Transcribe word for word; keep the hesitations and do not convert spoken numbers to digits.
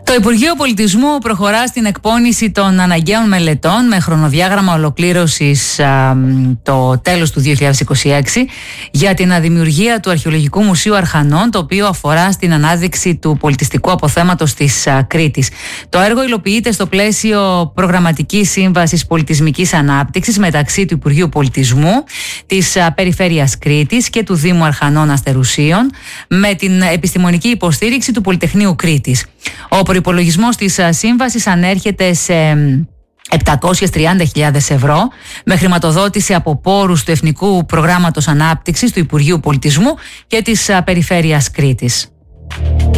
Το Υπουργείο Πολιτισμού προχωρά στην εκπόνηση των αναγκαίων μελετών με χρονοδιάγραμμα ολοκλήρωσης α, το τέλος του δύο χιλιάδες είκοσι έξι για την αδημιουργία του Αρχαιολογικού Μουσείου Αρχανών, το οποίο αφορά στην ανάδειξη του πολιτιστικού αποθέματος της α, Κρήτης. Το έργο υλοποιείται στο πλαίσιο προγραμματικής σύμβασης πολιτισμικής ανάπτυξης μεταξύ του Υπουργείου Πολιτισμού, της α, Περιφέρειας Κρήτης και του Δήμου Αρχανών Αστερουσίων, με την επιστημονική υποστήριξη του Πολυτεχνείου Κρήτης. Ο προϋπολογισμός της σύμβασης ανέρχεται σε επτακόσιες τριάντα χιλιάδες ευρώ με χρηματοδότηση από πόρους του Εθνικού Προγράμματος Ανάπτυξης του Υπουργείου Πολιτισμού και της Περιφέρειας Κρήτης.